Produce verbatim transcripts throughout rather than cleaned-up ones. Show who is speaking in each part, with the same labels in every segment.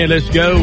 Speaker 1: And let's go.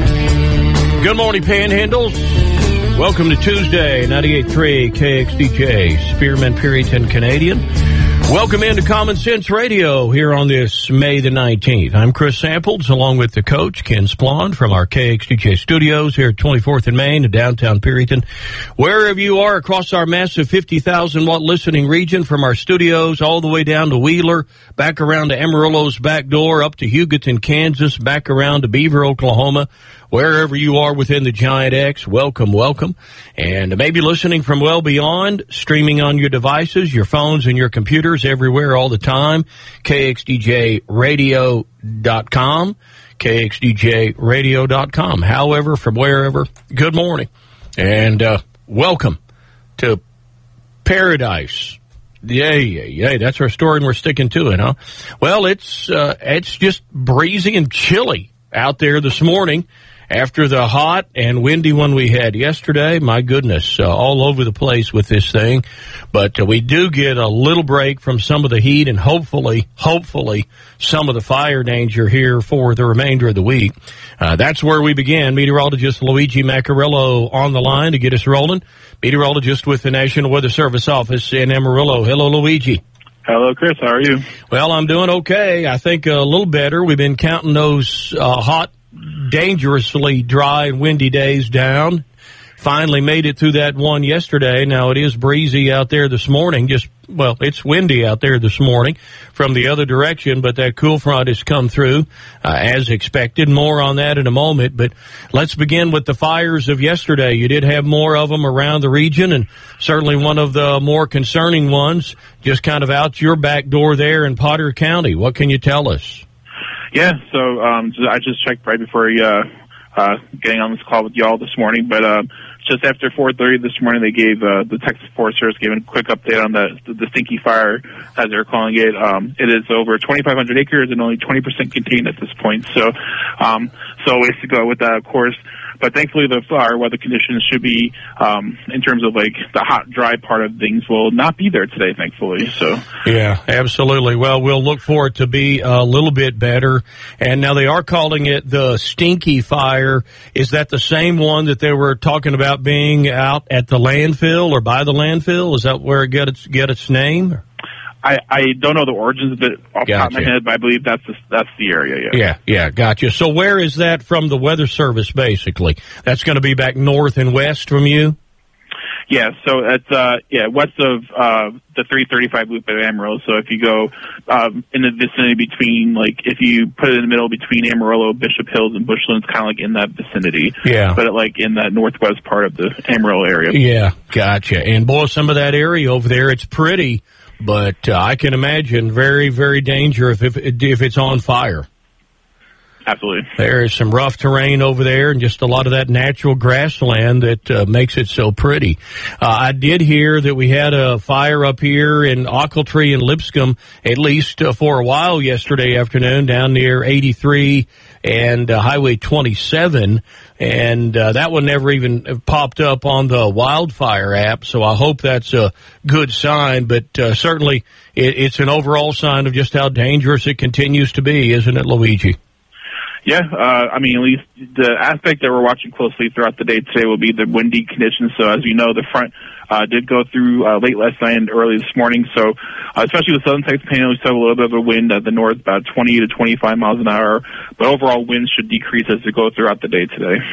Speaker 1: Good morning, Panhandles. Welcome to Tuesday, ninety-eight point three K X D J, Spearman, Puritan, Canadian. Welcome into Common Sense Radio here on this May the nineteenth. I'm Chris Samples, along with the coach, Ken Splond, from our K X D J studios here at twenty-fourth and Main in downtown Puritan. Wherever you are across our massive fifty thousand watt listening region, from our studios all the way down to Wheeler, back around to Amarillo's back door, up to Hugoton, Kansas, back around to Beaver, Oklahoma. Wherever you are within the Giant X, welcome, welcome. And maybe listening from well beyond, streaming on your devices, your phones, and your computers everywhere all the time. K X D J radio dot com, K X D J radio dot com. However, from wherever, good morning. And uh, welcome to Paradise. Yeah, yeah, yeah. That's our story, and we're sticking to it, huh? Well, it's uh, it's just breezy and chilly out there this morning. After the hot and windy one we had yesterday, my goodness, uh, all over the place with this thing. But uh, we do get a little break from some of the heat and hopefully, hopefully, some of the fire danger here for the remainder of the week. Uh, that's where we begin. Meteorologist Luigi Maccarello on the line to get us rolling. Meteorologist with the National Weather Service office in Amarillo. Hello, Luigi.
Speaker 2: Hello, Chris. How are you?
Speaker 1: Well, I'm doing okay. I think a little better. We've been counting those uh, hot, dangerously dry and windy days down. Finally made it through that one yesterday. Now it is breezy out there this morning. Just, well, it's windy out there this morning from the other direction, but that cool front has come through uh, as expected. More on that in a moment, but let's begin with the fires of yesterday. You did have more of them around the region, and certainly one of the more concerning ones just kind of out your back door there in Potter County. What can you tell us?
Speaker 2: Yeah, so um, I just checked right before uh, uh, getting on this call with y'all this morning, but uh, just after four thirty this morning, they gave uh, the Texas Forest Service gave a quick update on the, the the stinky fire, as they're calling it. Um, it is over twenty-five hundred acres and only twenty percent contained at this point. So, um, so ways to go with that, of course. But thankfully, the fire weather conditions should be, um, in terms of like the hot, dry part of things, will not be there today, thankfully. So
Speaker 1: yeah, absolutely. Well, we'll look for it to be a little bit better. And now they are calling it the stinky fire. Is that the same one that they were talking about being out at the landfill or by the landfill? Is that where it get its get its name?
Speaker 2: I, I don't know the origins of it off the top of my head, but I believe that's the, that's the area, yeah.
Speaker 1: Yeah, yeah, gotcha. So where is that from the Weather Service, basically? That's going to be back north and west from you?
Speaker 2: Yeah, so it's, uh, yeah, west of uh, the three thirty-five loop at Amarillo. So if you go um, in the vicinity between, like, if you put it in the middle between Amarillo, Bishop Hills, and Bushland, it's kind of like in that vicinity.
Speaker 1: Yeah.
Speaker 2: But, like, in that northwest part of the Amarillo area.
Speaker 1: Yeah, gotcha. And, boy, some of that area over there, it's pretty. But uh, I can imagine very, very dangerous if, if if it's on fire.
Speaker 2: Absolutely.
Speaker 1: There is some rough terrain over there and just a lot of that natural grassland that uh, makes it so pretty. Uh, I did hear that we had a fire up here in Ochiltree and Lipscomb, at least uh, for a while yesterday afternoon, down near eighty-three and uh, Highway twenty-seven. And uh, that one never even popped up on the wildfire app, so I hope that's a good sign. But uh, certainly it, it's an overall sign of just how dangerous it continues to be, isn't it, Luigi?
Speaker 2: Yeah, uh, I mean, at least the aspect that we're watching closely throughout the day today will be the windy conditions. So as you know, the front uh, did go through uh, late last night and early this morning. So uh, especially with southern Texas Panhandle, we still have a little bit of a wind at the north, about twenty to twenty-five miles an hour. But overall, winds should decrease as we go throughout the day today.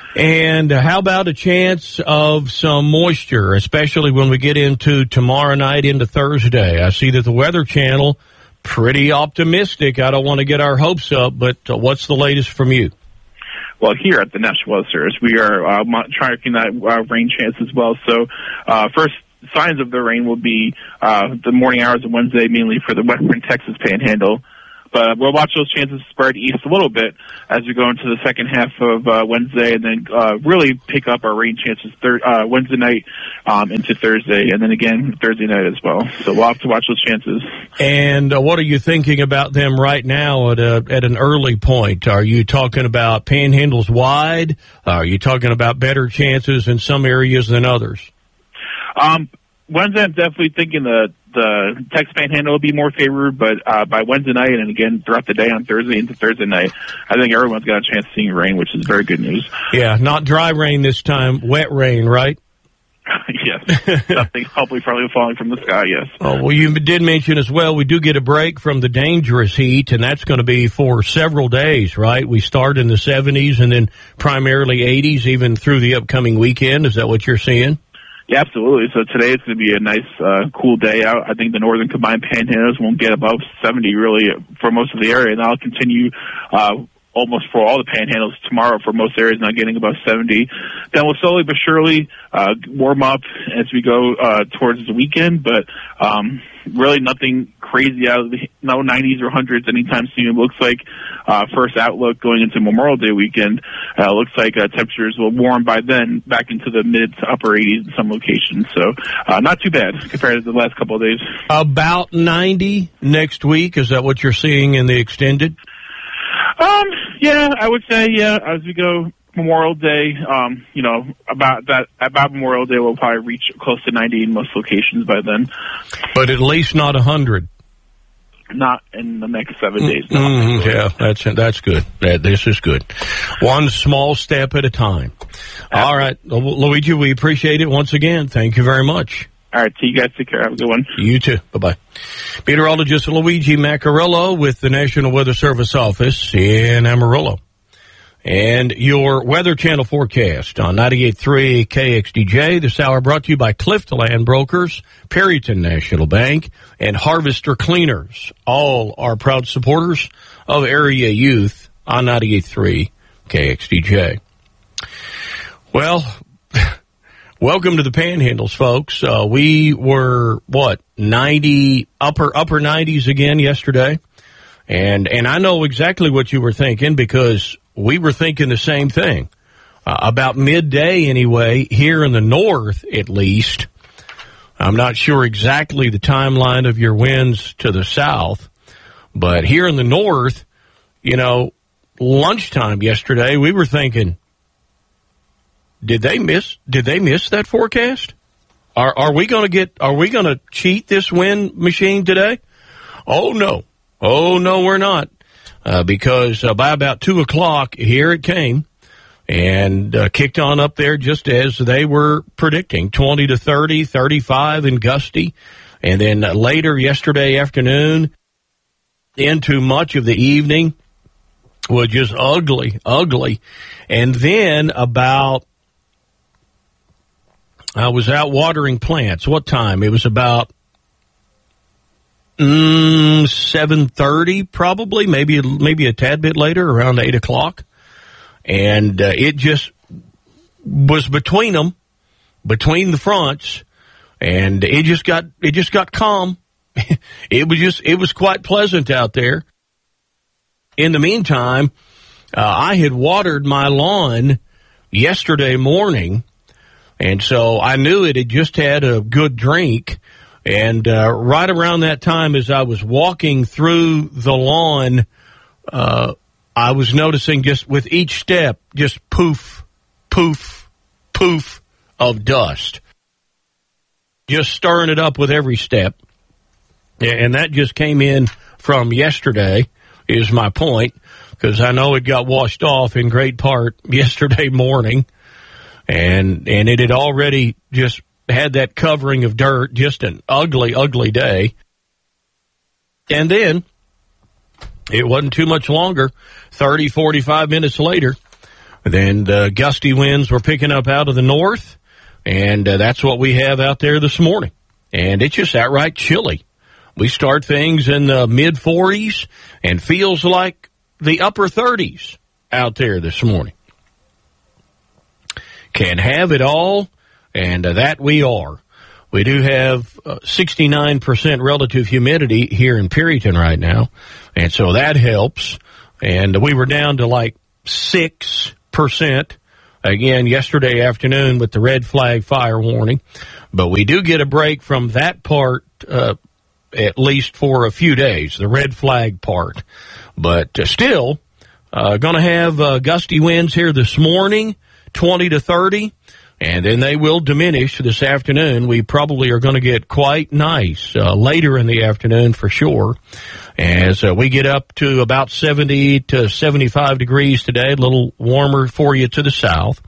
Speaker 1: And how about a chance of some moisture, especially when we get into tomorrow night into Thursday? I see that the Weather Channel pretty optimistic. I don't want to get our hopes up, but uh, what's the latest from you?
Speaker 2: Well, here at the National Weather Service, we are uh, tracking that uh, rain chance as well. So, uh, first signs of the rain will be uh, the morning hours of Wednesday, mainly for the western Texas Panhandle. But we'll watch those chances spread east a little bit as we go into the second half of uh, Wednesday, and then uh, really pick up our rain chances thir- uh, Wednesday night um, into Thursday, and then again Thursday night as well. So we'll have to watch those chances.
Speaker 1: And uh, what are you thinking about them right now at a, at an early point? Are you talking about panhandles wide? Are you talking about better chances in some areas than others?
Speaker 2: Um, Wednesday, I'm definitely thinking the the Texas Panhandle will be more favored, but uh, by Wednesday night and again throughout the day on Thursday into Thursday night, I think everyone's got a chance of seeing rain, which is very good news.
Speaker 1: Yeah, not dry rain this time, wet rain, right?
Speaker 2: Yes, something hopefully probably falling from the sky, yes.
Speaker 1: Oh, well, you did mention as well, we do get a break from the dangerous heat, and that's going to be for several days, right? We start in the seventies and then primarily eighties, even through the upcoming weekend. Is that what you're seeing?
Speaker 2: Yeah, absolutely. So today it's going to be a nice, uh, cool day out. I think the northern combined panhandles won't get above seventy really for most of the area, and that'll continue, uh, almost for all the panhandles tomorrow for most areas, not getting above seventy. Then we'll slowly but surely uh, warm up as we go uh, towards the weekend, but um, really nothing crazy out of the no nineties or hundreds anytime soon. It looks like uh, first outlook going into Memorial Day weekend, uh, looks like uh, temperatures will warm by then back into the mid to upper eighties in some locations. So uh, not too bad compared to the last couple of days. About
Speaker 1: ninety next week. Is that what you're seeing in the extended?
Speaker 2: Um, yeah, I would say, yeah, as we go Memorial Day, um, you know, about that, about Memorial Day, we'll probably reach close to ninety in most locations by then.
Speaker 1: But at least not one hundred.
Speaker 2: Not in the next seven days. No.
Speaker 1: Mm-hmm, yeah, that's that's good. That, this is good. One small step at a time. Absolutely. All right, Luigi, we appreciate it once again. Thank you very much.
Speaker 2: All right, see you guys. Take care. Have a good one.
Speaker 1: You too. Bye-bye. Meteorologist Luigi Maccarello with the National Weather Service office in Amarillo. And your Weather Channel forecast on ninety-eight point three K X D J. This hour brought to you by Clift Land Brokers, Perryton National Bank, and Harvester Cleaners. All are proud supporters of area youth on ninety-eight point three K X D J. Well, welcome to the Panhandles, folks. Uh, we were, what, ninety, upper upper nineties again yesterday. And and I know exactly what you were thinking because we were thinking the same thing. Uh, about midday anyway, here in the north at least. I'm not sure exactly the timeline of your winds to the south, but here in the north, you know, lunchtime yesterday, we were thinking, Did they miss? Did they miss that forecast? Are are we going to get? Are we going to cheat this wind machine today? Oh no! Oh no, we're not. Uh, because uh, by about two o'clock, here it came, and uh, kicked on up there just as they were predicting: twenty to thirty, thirty-five, and gusty. And then uh, later yesterday afternoon, into much of the evening, was just ugly, ugly. And then about. I was out watering plants. What time? It was about mm, seven thirty, probably, maybe maybe a tad bit later, around eight o'clock. And uh, it just was between them, between the fronts, and it just got it just got calm. It was just it was quite pleasant out there. In the meantime, uh, I had watered my lawn yesterday morning. And so I knew it had just had a good drink. And uh, right around that time as I was walking through the lawn, uh, I was noticing just with each step, just poof, poof, poof of dust. Just stirring it up with every step. And that just came in from yesterday, is my point, because I know it got washed off in great part yesterday morning. And and it had already just had that covering of dirt, just an ugly, ugly day. And then, it wasn't too much longer, thirty, forty-five minutes later, then the gusty winds were picking up out of the north, and uh, that's what we have out there this morning. And it's just outright chilly. We start things in the mid forties and feels like the upper thirties out there this morning. Can have it all, and uh, that we are. We do have uh, sixty-nine percent relative humidity here in Perryton right now, and so that helps. And we were down to like six percent again yesterday afternoon with the red flag fire warning. But we do get a break from that part, uh, at least for a few days, the red flag part. But uh, still, uh, going to have uh, gusty winds here this morning. twenty to thirty, And then they will diminish this afternoon. We probably are going to get quite nice uh, later in the afternoon for sure. As uh, we get up to about seventy to seventy-five degrees today, a little warmer for you to the south.